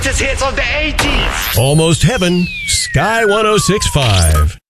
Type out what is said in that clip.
greatest hits of the 80s. Almost Heaven, Sky 106.5.